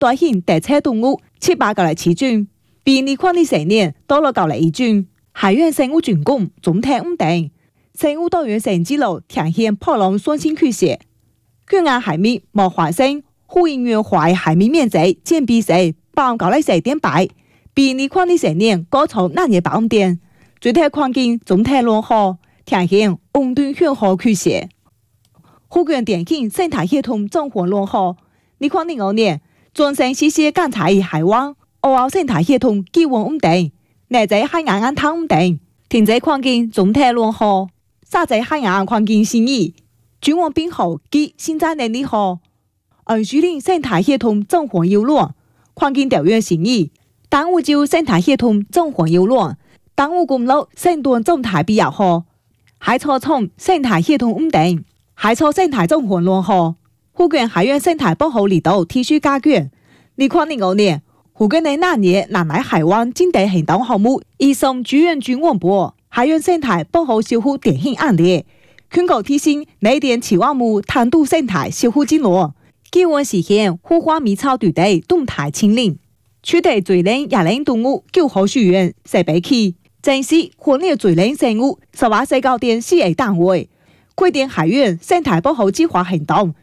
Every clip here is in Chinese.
大型特色动物797種，比2024年多了91種。海洋生物總共總體5等，生物多元性記錄呈現波浪雙性曲線。卷岸海蜜無發生護影圓環海蜜面積佔比是94.8%，比2024年高出2.85點。最大環境總體暖和，呈現溫暖緩和曲線。湖源典型生態系統狀況暖和。2025年，全省實施監測海灣、澳澳生態系統基本穩定，內在海岸安灘穩定，停滯環境總體暖和，沙在海岸環境適宜，均穩冰河及生長能力好。安樹林生態系統狀況優良，環境條件適宜。淡烏洲生態系統狀況優良，淡烏公路生態狀態比較好。海草叢生態系統穩定，海草生態狀況暖和。湖源海洋生態保護力度持續加強。2025年，湖源的南野南來海灣近地行動項目以送主源均穩部海洋生態保護修復典型案例，全國提升內點期望目tan度生態修復進度，基本實現湖花米草土地動態清零，取締最靚野生動物救護水源設備器，珍惜活躍最靚生物18.4A單位，規定海洋生態保護計劃行動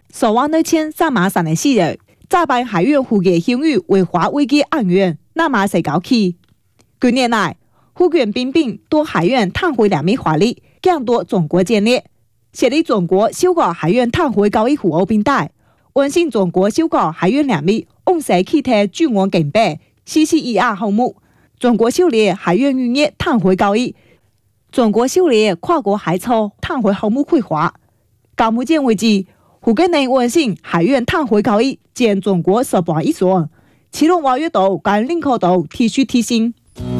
，32304人，炸辦海洋湖嘅鄉域違法違紀案件49起。近年來，湖源並並多海洋碳匯兩面化力，更多中國建立，設立中國首個海洋碳匯交易服務平台，完成中國首個海洋兩面溫室氣體均衡競標 CCER 項目，中國首例海洋漁業碳匯交易，中國首例跨國海草碳匯項目規劃。到目前為止，湖源內完成海洋碳匯交易佔中國18以上，其中活躍度跟認可度持續提升。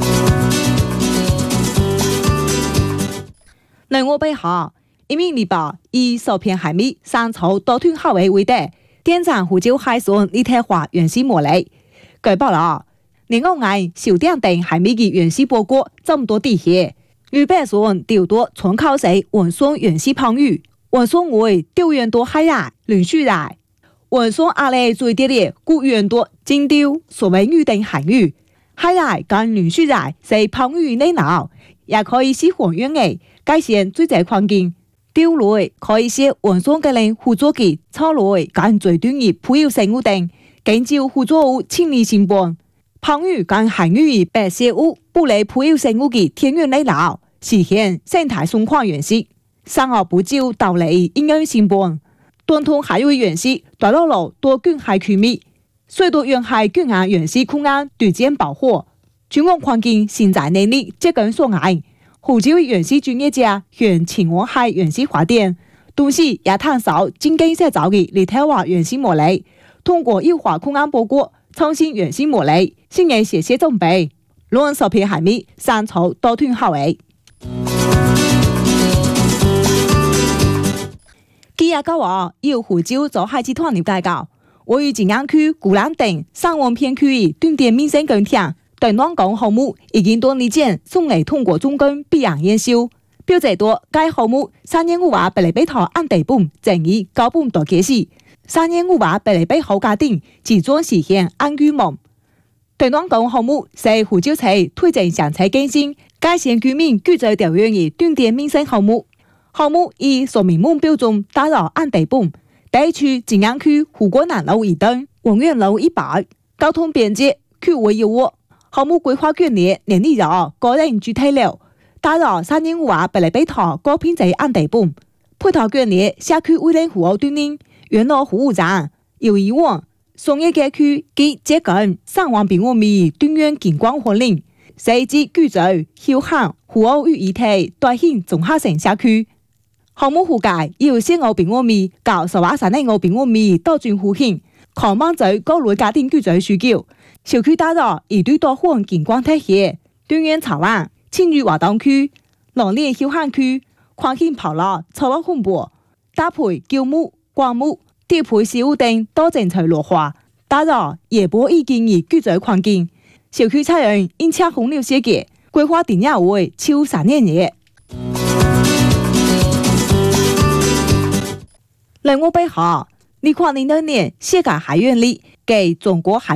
內陸北下，一名禮拜以受騙海蜜山草多吞海味為題，點讚湖州海豚立體化原始模類。據報道，另外小店等海蜜的原始報告這麼多地區，與北船調多村口水運送原始胖魚，運送為調遠多海帶、連續帶，運送阿里最低的古遠多金雕、所謂魚等海魚，海帶跟連續帶是胖魚內腦，也可以是還原的。改善水質環境，釣類可以是運送嘅人輔助嘅草類跟最短嘅配有生物等，根據輔助物清理成本，胖魚跟海魚嘅白色物不離配有生物嘅天然內腦，實現生態循環原始，生活不就道理應用成本，傳統海域原始大陸路多近海區域，水多沿海近岸原始空間對漸保護，全國環境生態能力接近所礙。湖州原始專業者向青灣海原始發電，同時也探索經濟社造的立體化原始模類，通過優化空間報告創新原始模類，新嘅寫寫準備，讓受騙海蜜山草多吞海味。記者講話，由湖州做海集團了解到，位於靜安區鼓浪等上灣片區域斷電民生工程。對南港項目已經多年前送嚟通過中間必然研修，標誌多該項目3年500立方按地本爭議高本多解釋，3年500立方後家庭集中實現安居夢。對南港項目是湖州市推進城市更新、改善居民居住條件的斷電民生項目。項目以所民目標中打造按地本，第一區靜安區湖國南路1段、文苑路100，交通便捷，區位優渥。項目規劃建立年利咗個人主體樓，打造3年500立方高品質按地本，配套建立社區衛生服務端點、園路服務站、友誼網、商業街區及接近3萬平方米端元景觀環境，設置居住、休閒、服務於一體大型綜合性社區。項目覆蓋由15平方米到135平方米多種戶型，可滿足各類家庭居住需求。小區打造一對多戶景觀體系，端元草灣、青嶼活動區、農林休閒區、寬型跑道、草樂分布，搭配舊木、灌木、地配事物等多政策綠化，打造夜泊意境的居住環境。小區採用因車洪流設計，規劃定價為超3年嘅。內陸北下，2006年世界海洋日給中國海